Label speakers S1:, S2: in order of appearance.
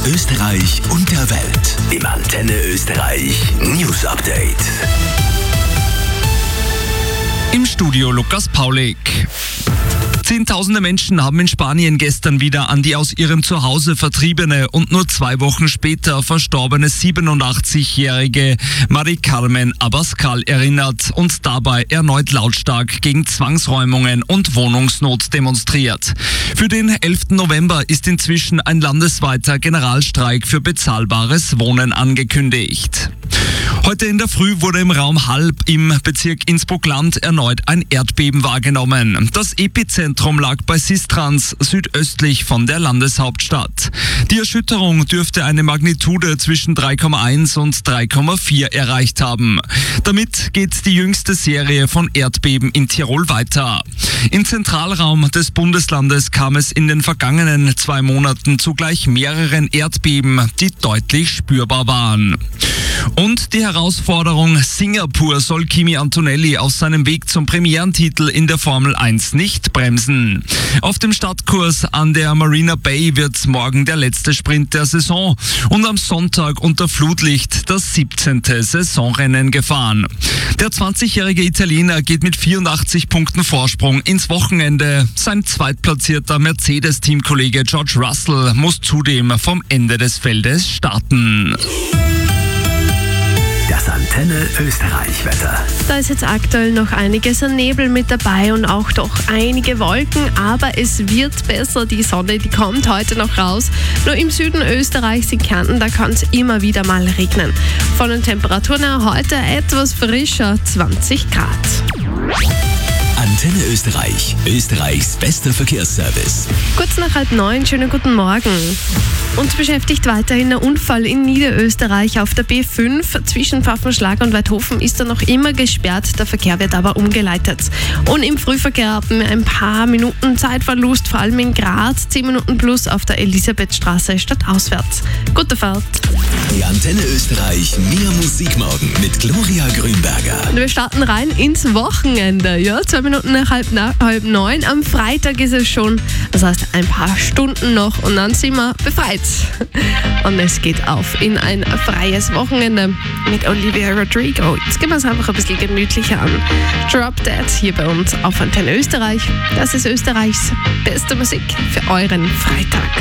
S1: Österreich und der Welt. Im Antenne Österreich News Update.
S2: Im Studio Lukas Paulik. Zehntausende Menschen haben in Spanien gestern wieder an die aus ihrem Zuhause vertriebene und nur 2 Wochen später verstorbene 87-jährige Mari Carmen Abascal erinnert und dabei erneut lautstark gegen Zwangsräumungen und Wohnungsnot demonstriert. Für den 11. November ist inzwischen ein landesweiter Generalstreik für bezahlbares Wohnen angekündigt. Heute in der Früh wurde im Raum Halb im Bezirk Innsbruck-Land erneut ein Erdbeben wahrgenommen. Das Epizentrum lag bei Sistrans, südöstlich von der Landeshauptstadt. Die Erschütterung dürfte eine Magnitude zwischen 3,1 und 3,4 erreicht haben. Damit geht die jüngste Serie von Erdbeben in Tirol weiter. Im Zentralraum des Bundeslandes kam es in den vergangenen 2 Monaten zu gleich mehreren Erdbeben, die deutlich spürbar waren. Und die Herausforderung Singapur soll Kimi Antonelli auf seinem Weg zum Premierentitel in der Formel 1 nicht bremsen. Auf dem Startkurs an der Marina Bay wird morgen der letzte Sprint der Saison und am Sonntag unter Flutlicht das 17. Saisonrennen gefahren. Der 20-jährige Italiener geht mit 84 Punkten Vorsprung ins Wochenende. Sein zweitplatzierter Mercedes-Teamkollege George Russell muss zudem vom Ende des Feldes starten.
S1: Das Antenne Österreich Wetter.
S3: Da ist jetzt aktuell noch einiges an Nebel mit dabei und auch doch einige Wolken, aber es wird besser. Die Sonne, die kommt heute noch raus. Nur im Süden Österreichs, in Kärnten, da kann es immer wieder mal regnen. Von den Temperaturen her heute etwas frischer, 20 Grad.
S1: Antenne Österreich, Österreichs bester Verkehrsservice.
S3: Kurz nach 8:30, schönen guten Morgen. Uns beschäftigt weiterhin ein Unfall in Niederösterreich auf der B5. Zwischen Pfaffenschlag und Weidhofen ist er noch immer gesperrt. Der Verkehr wird aber umgeleitet. Und im Frühverkehr haben wir ein paar Minuten Zeitverlust, vor allem in Graz. 10 Minuten plus auf der Elisabethstraße stadtauswärts. Gute Fahrt.
S1: Die Antenne Österreich mehr Musik morgen mit Gloria Grünberger.
S3: Und wir starten rein ins Wochenende. Ja, 2 Minuten nach halb 9. Am Freitag ist es schon. Das heißt, ein paar Stunden noch und dann sind wir befreit. Und es geht auf in ein freies Wochenende mit Olivia Rodrigo. Jetzt gehen wir es einfach ein bisschen gemütlicher an. Drop Dead hier bei uns auf Antenne Österreich. Das ist Österreichs beste Musik für euren Freitag.